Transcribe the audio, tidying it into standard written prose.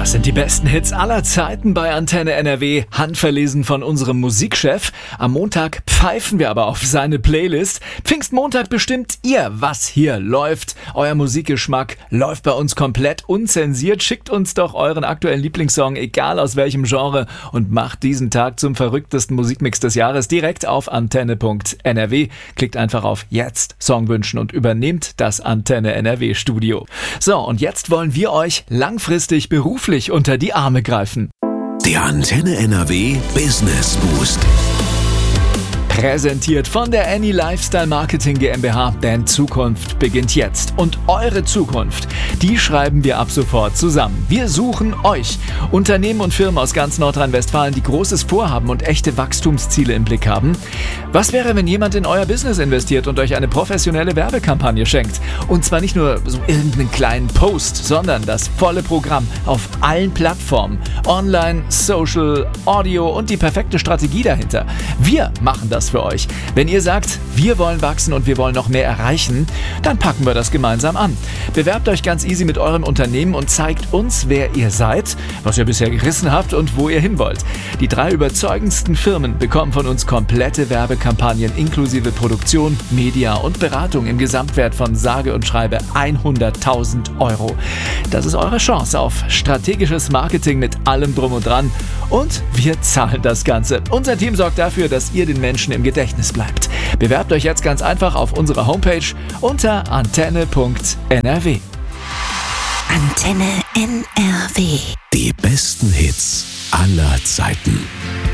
Das sind die besten Hits aller Zeiten bei Antenne NRW, handverlesen von unserem Musikchef. Am Montag pfeifen wir aber auf seine Playlist. Pfingstmontag bestimmt ihr, was hier läuft. Euer Musikgeschmack läuft bei uns komplett unzensiert. Schickt uns doch euren aktuellen Lieblingssong, egal aus welchem Genre, und macht diesen Tag zum verrücktesten Musikmix des Jahres direkt auf antenne.nrw. Klickt einfach auf Jetzt Song wünschen und übernehmt das Antenne NRW Studio. So, und jetzt wollen wir euch langfristig beruflich unter die Arme greifen. Der Antenne NRW Business Boost. Präsentiert von der Any Lifestyle Marketing GmbH, denn Zukunft beginnt jetzt. Und eure Zukunft, die schreiben wir ab sofort zusammen. Wir suchen euch. Unternehmen und Firmen aus ganz Nordrhein-Westfalen, die großes Vorhaben und echte Wachstumsziele im Blick haben. Was wäre, wenn jemand in euer Business investiert und euch eine professionelle Werbekampagne schenkt? Und zwar nicht nur so irgendeinen kleinen Post, sondern das volle Programm auf allen Plattformen. Online, Social, Audio und die perfekte Strategie dahinter. Wir machen das für euch. Wenn ihr sagt, wir wollen wachsen und wir wollen noch mehr erreichen, dann packen wir das gemeinsam an. Bewerbt euch ganz easy mit eurem Unternehmen und zeigt uns, wer ihr seid, was ihr bisher gerissen habt und wo ihr hin wollt. Die 3 überzeugendsten Firmen bekommen von uns komplette Werbekampagnen inklusive Produktion, Media und Beratung im Gesamtwert von sage und schreibe 100.000 Euro. Das ist eure Chance auf strategisches Marketing mit allem drum und dran, und wir zahlen das Ganze. Unser Team sorgt dafür, dass ihr den Menschen im Gedächtnis bleibt. Bewerbt euch jetzt ganz einfach auf unserer Homepage unter antenne.nrw. Antenne NRW. Die besten Hits aller Zeiten.